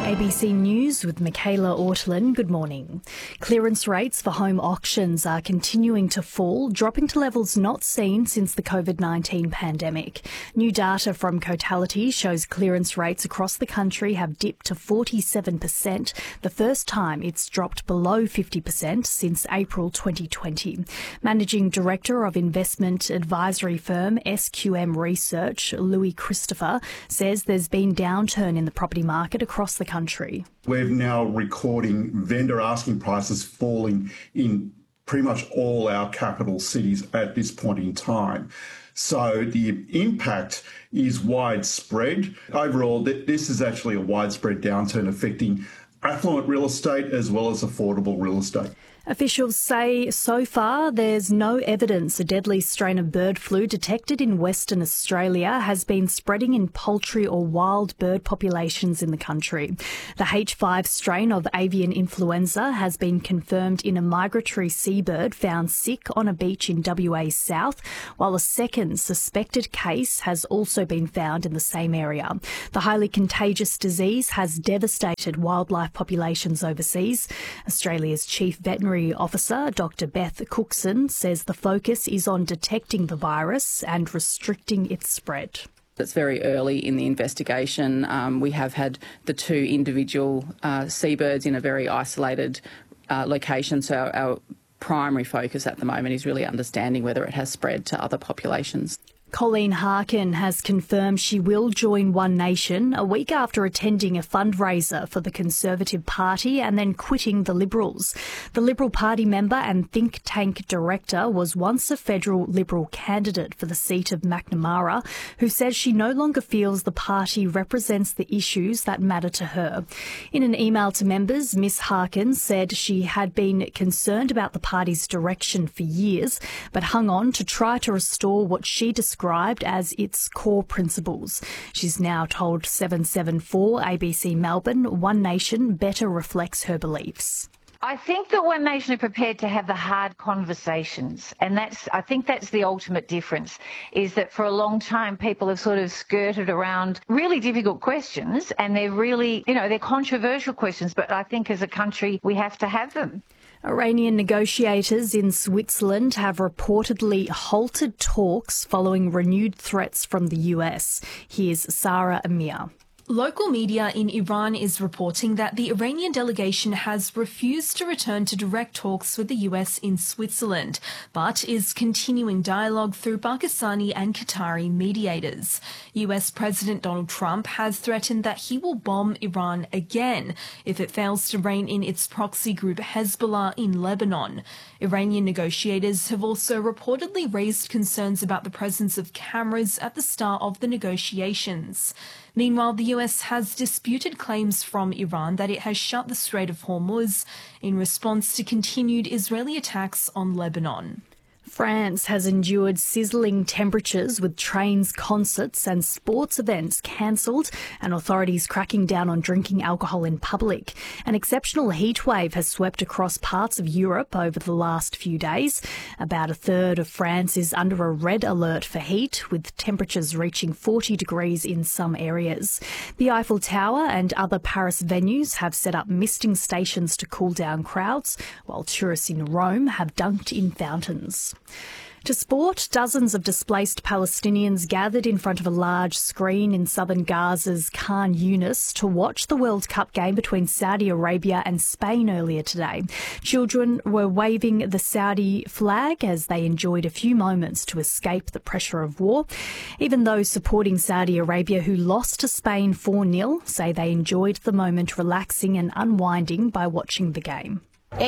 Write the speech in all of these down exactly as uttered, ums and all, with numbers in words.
A B C News with Michaela Ortlin. Good morning. Clearance rates for home auctions are continuing to fall, dropping to levels not seen since the COVID nineteen pandemic. New data from Cotality shows clearance rates across the country have dipped to forty-seven percent, the first time it's dropped below fifty percent since April twenty twenty. Managing Director of investment advisory firm S Q M Research, Louis Christopher, says there's been downturn in the property market across the country. We're now recording vendor asking prices falling in pretty much all our capital cities at this point in time. So the impact is widespread. Overall, this is actually a widespread downturn affecting affluent real estate as well as affordable real estate. Officials say so far there's no evidence a deadly strain of bird flu detected in Western Australia has been spreading in poultry or wild bird populations in the country. The H five strain of avian influenza has been confirmed in a migratory seabird found sick on a beach in W A South, while a second suspected case has also been found in the same area. The highly contagious disease has devastated wildlife populations overseas. Australia's chief veterinary officer, Doctor Beth Cookson, says the focus is on detecting the virus and restricting its spread. It's very early in the investigation. Um, we have had the two individual uh, seabirds in a very isolated uh, location, so our, our primary focus at the moment is really understanding whether it has spread to other populations. Colleen Harkin has confirmed she will join One Nation a week after attending a fundraiser for the Conservative Party and then quitting the Liberals. The Liberal Party member and think tank director was once a federal Liberal candidate for the seat of Macnamara, who says she no longer feels the party represents the issues that matter to her. In an email to members, Miss Harkin said she had been concerned about the party's direction for years, but hung on to try to restore what she described described as its core principles. She's now told seven seven four A B C Melbourne One Nation better reflects her beliefs. I think that One Nation are prepared to have the hard conversations, and that's, I think that's the ultimate difference, is that for a long time people have sort of skirted around really difficult questions, and they're really, you know, they're controversial questions, but I think as a country we have to have them. Iranian negotiators in Switzerland have reportedly halted talks following renewed threats from the U S. Here's Sarah Amir. Local media in Iran is reporting that the Iranian delegation has refused to return to direct talks with the U S in Switzerland, but is continuing dialogue through Pakistani and Qatari mediators. U S President Donald Trump has threatened that he will bomb Iran again if it fails to rein in its proxy group Hezbollah in Lebanon. Iranian negotiators have also reportedly raised concerns about the presence of cameras at the start of the negotiations. Meanwhile, the U S has disputed claims from Iran that it has shut the Strait of Hormuz in response to continued Israeli attacks on Lebanon. France has endured sizzling temperatures with trains, concerts and sports events cancelled and authorities cracking down on drinking alcohol in public. An exceptional heat wave has swept across parts of Europe over the last few days. About a third of France is under a red alert for heat, with temperatures reaching forty degrees in some areas. The Eiffel Tower and other Paris venues have set up misting stations to cool down crowds, while tourists in Rome have dunked in fountains. To sport, dozens of displaced Palestinians gathered in front of a large screen in southern Gaza's Khan Yunis to watch the World Cup game between Saudi Arabia and Spain earlier today. Children were waving the Saudi flag as they enjoyed a few moments to escape the pressure of war. Even those supporting Saudi Arabia who lost to Spain four nil say they enjoyed the moment relaxing and unwinding by watching the game.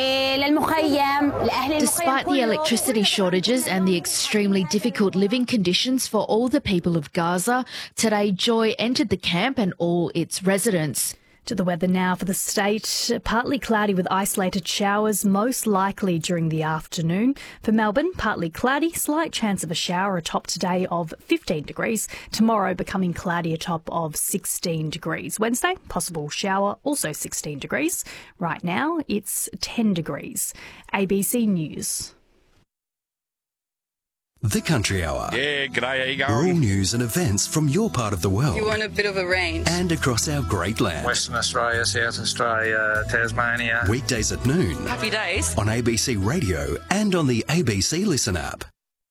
Despite the electricity shortages and the extremely difficult living conditions for all the people of Gaza, today joy entered the camp and all its residents. To the weather now for the state. Partly cloudy with isolated showers, most likely during the afternoon. For Melbourne, partly cloudy, slight chance of a shower, a top today of fifteen degrees. Tomorrow becoming cloudy, a top of sixteen degrees. Wednesday, possible shower, also sixteen degrees. Right now, it's ten degrees. A B C News. The Country Hour. Yeah, g'day, how you All going? news and events from your part of the world. You want a bit of a range. And across our great land. Western Australia, South Australia, Tasmania. Weekdays at noon. Happy days. On A B C Radio and on the A B C Listen app.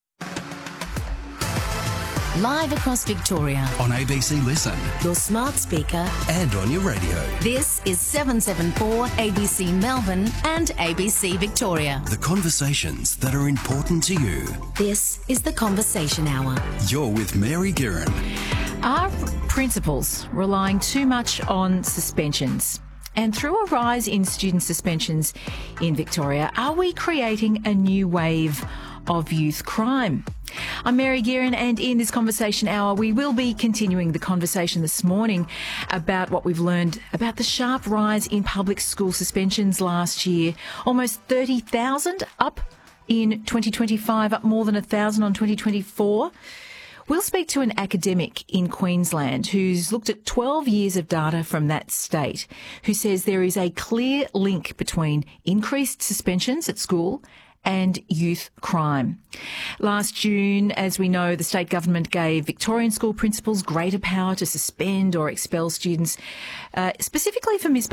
Live across Victoria. On A B C Listen. Your smart speaker. And on your radio. This is seven seven four A B C Melbourne and A B C Victoria. The conversations that are important to you. This is The Conversation Hour. You're with Mary Guerin. Are principals relying too much on suspensions? And through a rise in student suspensions in Victoria, are we creating a new wave of youth crime? I'm Mary Guerin, and in this Conversation Hour we will be continuing the conversation this morning about what we've learned about the sharp rise in public school suspensions last year. Almost thirty thousand up in twenty twenty-five, up more than one thousand on twenty twenty-four. We'll speak to an academic in Queensland who's looked at twelve years of data from that state, who says there is a clear link between increased suspensions at school and youth crime. Last June, as we know, the state government gave Victorian school principals greater power to suspend or expel students, uh, specifically for misbehaviour.